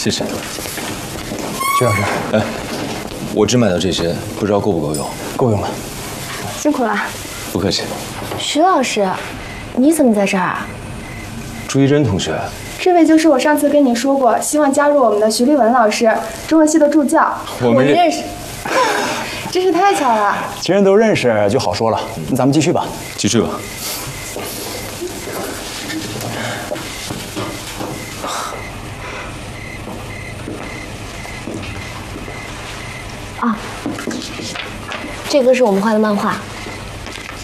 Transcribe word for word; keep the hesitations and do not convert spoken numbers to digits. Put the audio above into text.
谢谢。 徐老师， 哎，我只买到这些，不知道够不够用？ 够用了。 辛苦了。 不客气。 徐老师，你怎么在这儿啊？ 朱一真同学， 这位就是我上次跟你说过，希望加入我们的徐立文老师，中文系的助教。 我们认识，真是太巧了。 既然都认识，就好说了。那咱们继续吧。 继续吧。 啊，这个是我们画的漫画。